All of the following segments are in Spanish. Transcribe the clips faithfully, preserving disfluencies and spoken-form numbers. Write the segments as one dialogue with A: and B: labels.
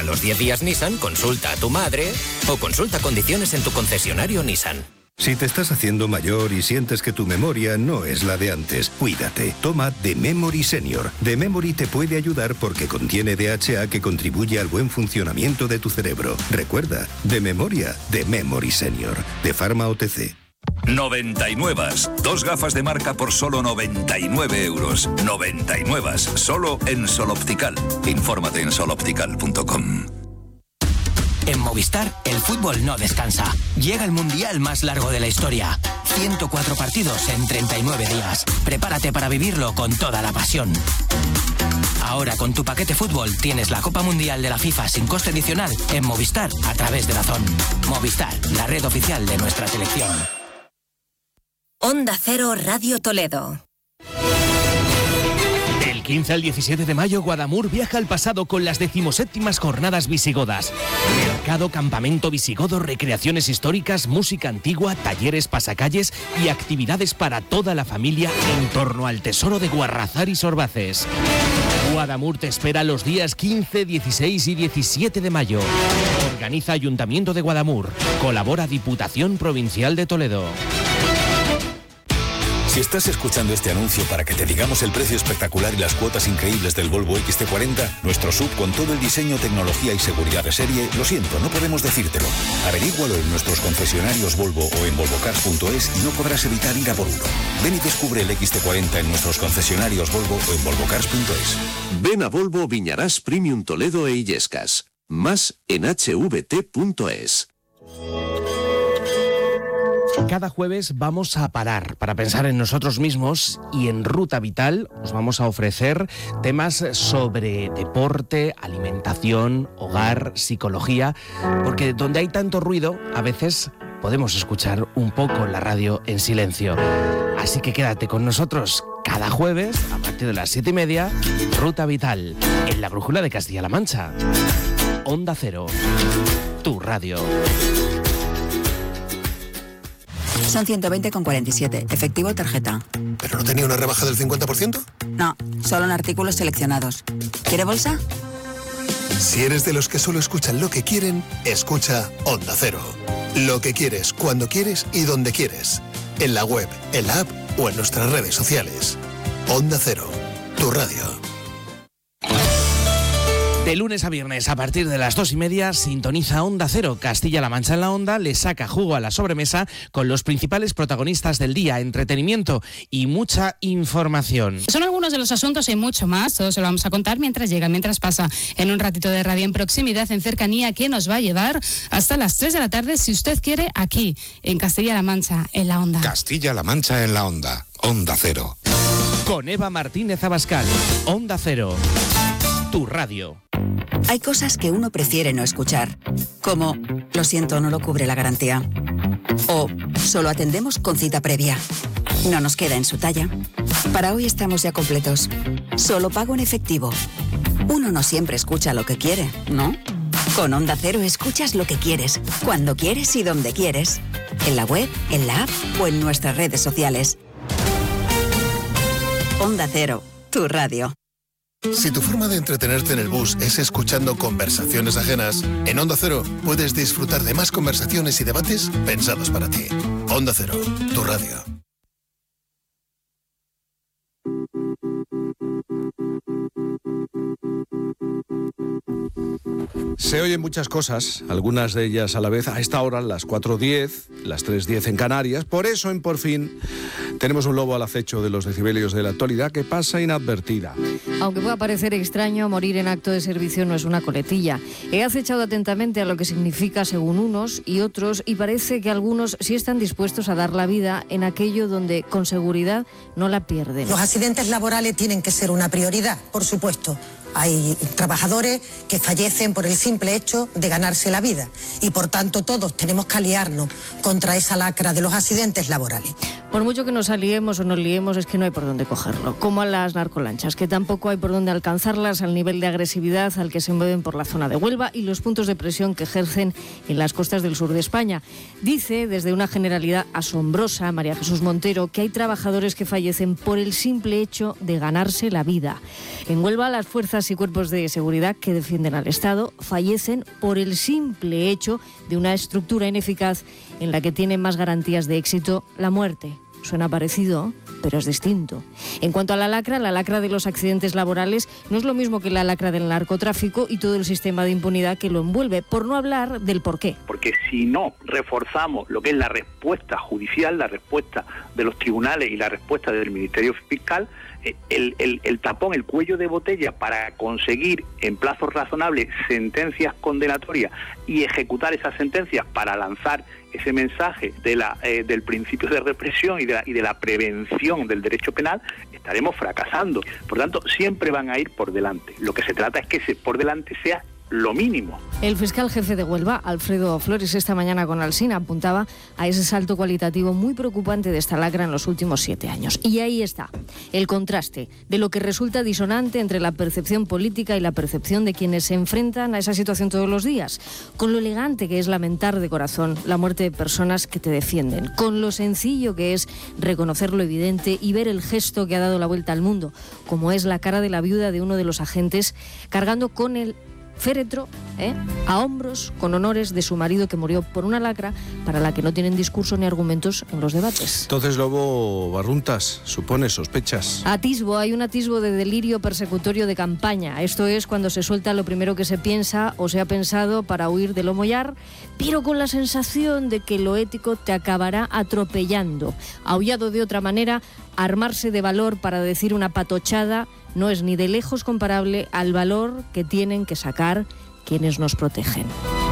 A: los diez días Nissan, consulta a tu madre o consulta condiciones en tu concesionario Nissan.
B: Si te estás haciendo mayor y sientes que tu memoria no es la de antes, cuídate. Toma The Memory Senior. The Memory te puede ayudar porque contiene D H A que contribuye al buen funcionamiento de tu cerebro. Recuerda, de memoria, The Memory Senior. De Pharma O T C.
C: noventa y nueve. Dos gafas de marca por solo noventa y nueve euros. noventa y nueve. Solo en Sol Optical. Infórmate en sol optical punto com.
D: En Movistar, el fútbol no descansa. Llega el mundial más largo de la historia. ciento cuatro partidos en treinta y nueve días. Prepárate para vivirlo con toda la pasión. Ahora con tu paquete fútbol tienes la Copa Mundial de la FIFA sin coste adicional en Movistar a través de Dazón. Movistar, la red oficial de nuestra selección.
E: Onda Cero Radio Toledo.
F: Del quince al diecisiete de mayo, Guadamur viaja al pasado con las decimoséptimas jornadas visigodas. Mercado, campamento visigodo, recreaciones históricas, música antigua, talleres, pasacalles y actividades para toda la familia en torno al tesoro de Guarrazar y Sorbaces. Guadamur te espera los días quince, dieciséis y diecisiete de mayo. Organiza Ayuntamiento de Guadamur. Colabora Diputación Provincial de Toledo.
G: Si estás escuchando este anuncio para que te digamos el precio espectacular y las cuotas increíbles del Volvo X C cuarenta, nuestro sub con todo el diseño, tecnología y seguridad de serie, lo siento, no podemos decírtelo. Averígualo en nuestros concesionarios Volvo o en volvocars punto es y no podrás evitar ir a por uno. Ven y descubre el X C cuarenta en nuestros concesionarios Volvo o en volvocars punto es.
H: Ven a Volvo Viñarás Premium Toledo e Illescas. Más en h v t punto es.
F: Cada jueves vamos a parar para pensar en nosotros mismos y en Ruta Vital os vamos a ofrecer temas sobre deporte, alimentación, hogar, psicología, porque donde hay tanto ruido, a veces podemos escuchar un poco la radio en silencio. Así que quédate con nosotros cada jueves a partir de las siete y media, Ruta Vital, en la brújula de Castilla-La Mancha. Onda Cero, tu radio.
I: Son ciento veinte con cuarenta y siete, efectivo tarjeta.
J: ¿Pero no tenía una rebaja del cincuenta por ciento?
I: No, solo en artículos seleccionados. ¿Quiere bolsa?
J: Si eres de los que solo escuchan lo que quieren, escucha Onda Cero. Lo que quieres, cuando quieres y donde quieres. En la web, en la app o en nuestras redes sociales. Onda Cero, tu radio.
F: De lunes a viernes, a partir de las dos y media, sintoniza Onda Cero. Castilla-La Mancha en la Onda le saca jugo a la sobremesa con los principales protagonistas del día, entretenimiento y mucha información.
K: Son algunos de los asuntos y mucho más. Todo se lo vamos a contar mientras llega, mientras pasa en un ratito de radio en proximidad, en cercanía, que nos va a llevar hasta las tres de la tarde, si usted quiere, aquí, en Castilla-La Mancha, en la Onda.
L: Castilla-La Mancha en la Onda. Onda Cero.
F: Con Eva Martínez Abascal. Onda Cero. Tu radio.
I: Hay cosas que uno prefiere no escuchar, como lo siento, no lo cubre la garantía, o solo atendemos con cita previa. No nos queda en su talla. Para hoy estamos ya completos. Solo pago en efectivo. Uno no siempre escucha lo que quiere, ¿no? Con Onda Cero escuchas lo que quieres, cuando quieres y donde quieres. En la web, en la app o en nuestras redes sociales. Onda Cero, tu radio.
J: Si tu forma de entretenerte en el bus es escuchando conversaciones ajenas, en Onda Cero puedes disfrutar de más conversaciones y debates pensados para ti. Onda Cero, tu radio.
M: Se oyen muchas cosas, algunas de ellas a la vez, a esta hora, las cuatro diez, las tres diez en Canarias. Por eso, en Por Fin, tenemos un lobo al acecho de los decibelios de la actualidad que pasa inadvertida.
N: Aunque pueda parecer extraño, morir en acto de servicio no es una coletilla. He acechado atentamente a lo que significa según unos y otros, y parece que algunos sí están dispuestos a dar la vida en aquello donde, con seguridad, no la pierden.
O: Los accidentes laborales tienen que ser una prioridad, por supuesto. Hay trabajadores que fallecen por el simple hecho de ganarse la vida y por tanto todos tenemos que aliarnos contra esa lacra de los accidentes laborales.
N: Por mucho que nos aliemos o nos liemos, es que no hay por dónde cogerlo. Como a las narcolanchas, que tampoco hay por dónde alcanzarlas al nivel de agresividad al que se mueven por la zona de Huelva y los puntos de presión que ejercen en las costas del sur de España. Dice, desde una generalidad asombrosa, María Jesús Montero, que hay trabajadores que fallecen por el simple hecho de ganarse la vida. En Huelva, las fuerzas y cuerpos de seguridad que defienden al Estado fallecen por el simple hecho de una estructura ineficaz en la que tienen más garantías de éxito la muerte. Suena parecido, pero es distinto. En cuanto a la lacra, la lacra de los accidentes laborales no es lo mismo que la lacra del narcotráfico y todo el sistema de impunidad que lo envuelve, por no hablar del porqué.
P: Porque si no reforzamos lo que es la respuesta judicial, la respuesta de los tribunales y la respuesta del Ministerio Fiscal, el, el, el tapón, el cuello de botella para conseguir en plazos razonables sentencias condenatorias y ejecutar esas sentencias para lanzar ese mensaje de la, eh, del principio de represión y de, la, y de la prevención del derecho penal, estaremos fracasando. Por tanto, siempre van a ir por delante. Lo que se trata es que ese por delante sea lo mínimo.
N: El fiscal jefe de Huelva, Alfredo Flores, esta mañana con Alsina apuntaba a ese salto cualitativo muy preocupante de esta lacra en los últimos siete años. Y ahí está, el contraste de lo que resulta disonante entre la percepción política y la percepción de quienes se enfrentan a esa situación todos los días, con lo elegante que es lamentar de corazón la muerte de personas que te defienden, con lo sencillo que es reconocer lo evidente y ver el gesto que ha dado la vuelta al mundo, como es la cara de la viuda de uno de los agentes cargando con el féretro, ¿eh? a hombros, con honores de su marido que murió por una lacra para la que no tienen discurso ni argumentos en los debates.
M: Entonces, Lobo Barruntas, supone, sospechas.
N: Atisbo, hay un atisbo de delirio persecutorio de campaña. Esto es cuando se suelta lo primero que se piensa o se ha pensado para huir de lo mollar, pero con la sensación de que lo ético te acabará atropellando. Aullado de otra manera, armarse de valor para decir una patochada no es ni de lejos comparable al valor que tienen que sacar quienes nos protegen.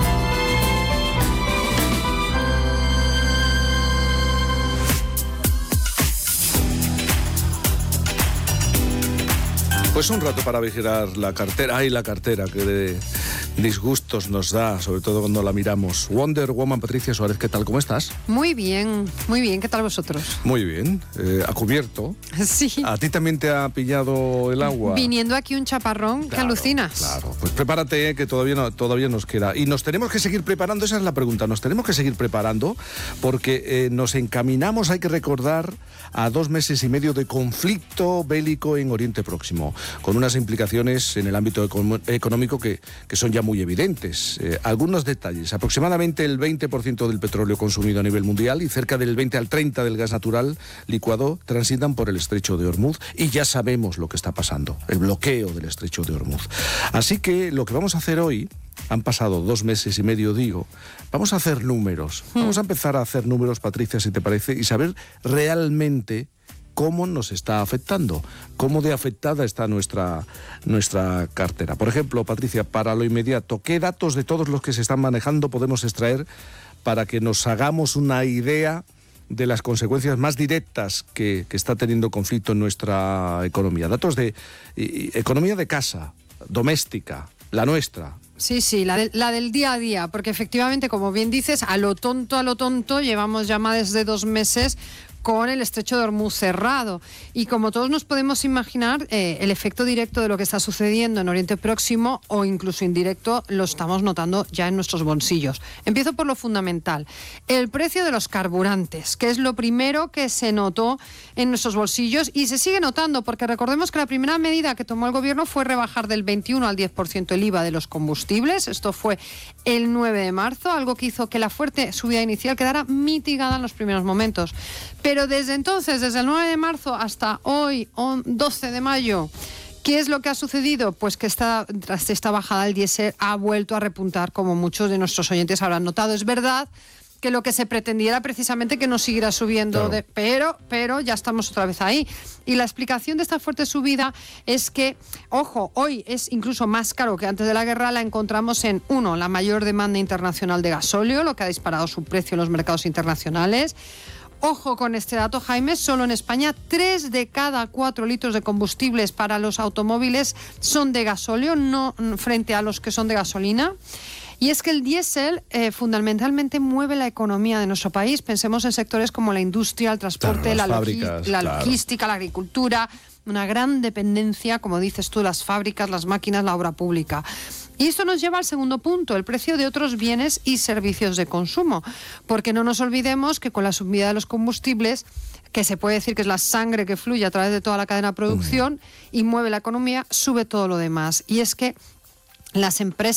M: Pues un rato para vigilar la cartera. ¡Ay, la cartera! Que de disgustos nos da, sobre todo cuando la miramos. Wonder Woman, Patricia Suárez, ¿qué tal? ¿Cómo estás?
Q: Muy bien, muy bien. ¿Qué tal vosotros?
M: Muy bien. Eh, ¿A cubierto?
Q: Sí.
M: ¿A ti también te ha pillado el agua?
Q: Viniendo aquí un chaparrón que
M: claro,
Q: alucinas.
M: Claro, pues prepárate, que todavía, no, todavía nos queda. Y nos tenemos que seguir preparando, esa es la pregunta, nos tenemos que seguir preparando porque eh, nos encaminamos, hay que recordar, a dos meses y medio de conflicto bélico en Oriente Próximo, con unas implicaciones en el ámbito económico que, que son ya muy evidentes. Eh, algunos detalles. Aproximadamente el veinte por ciento del petróleo consumido a nivel mundial y cerca del veinte al treinta por ciento del gas natural licuado transitan por el estrecho de Hormuz y ya sabemos lo que está pasando, el bloqueo del estrecho de Hormuz. Así que lo que vamos a hacer hoy, han pasado dos meses y medio, digo, vamos a hacer números. Hmm. Vamos a empezar a hacer números, Patricia, si te parece, y saber realmente cómo nos está afectando, cómo de afectada está nuestra, nuestra cartera. Por ejemplo, Patricia, para lo inmediato, ¿qué datos de todos los que se están manejando podemos extraer para que nos hagamos una idea de las consecuencias más directas que, que está teniendo el conflicto en nuestra economía? Datos de y, economía de casa, doméstica, la nuestra.
Q: Sí, sí, la, de, la del día a día, porque efectivamente, como bien dices, a lo tonto, a lo tonto, llevamos ya más de dos meses con el estrecho de Hormuz cerrado. Y como todos nos podemos imaginar, eh, el efecto directo de lo que está sucediendo en Oriente Próximo, o incluso indirecto, lo estamos notando ya en nuestros bolsillos. Empiezo por lo fundamental. El precio de los carburantes, que es lo primero que se notó en nuestros bolsillos y se sigue notando, porque recordemos que la primera medida que tomó el gobierno fue rebajar del veintiuno al diez por ciento el I V A de los combustibles. Esto fue el nueve de marzo, algo que hizo que la fuerte subida inicial quedara mitigada en los primeros momentos. Pero desde entonces, desde el nueve de marzo hasta hoy, doce de mayo, ¿qué es lo que ha sucedido? Pues que esta, tras esta bajada del diésel ha vuelto a repuntar, como muchos de nuestros oyentes habrán notado. Es verdad que lo que se pretendía era precisamente que no siguiera subiendo, claro. de, pero, pero ya estamos otra vez ahí. Y la explicación de esta fuerte subida es que, ojo, hoy es incluso más caro que antes de la guerra. La encontramos en, uno, la mayor demanda internacional de gasóleo, lo que ha disparado su precio en los mercados internacionales. Ojo con este dato, Jaime, solo en España tres de cada cuatro litros de combustibles para los automóviles son de gasóleo, no frente a los que son de gasolina. Y es que el diésel eh, fundamentalmente mueve la economía de nuestro país. Pensemos en sectores como la industria, el transporte,
M: claro,
Q: la,
M: fábricas,
Q: la
M: claro.
Q: logística, la agricultura, una gran dependencia, como dices tú, las fábricas, las máquinas, la obra pública. Y esto nos lleva al segundo punto, el precio de otros bienes y servicios de consumo, porque no nos olvidemos que con la subida de los combustibles, que se puede decir que es la sangre que fluye a través de toda la cadena de producción y mueve la economía, sube todo lo demás. Y es que las empresas